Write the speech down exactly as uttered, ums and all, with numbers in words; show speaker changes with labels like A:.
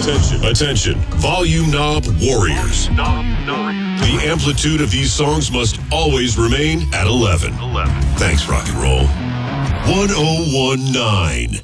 A: Attention, attention, volume knob warriors. The amplitude of these songs must always remain at eleven. Thanks, rock and roll. one oh one nine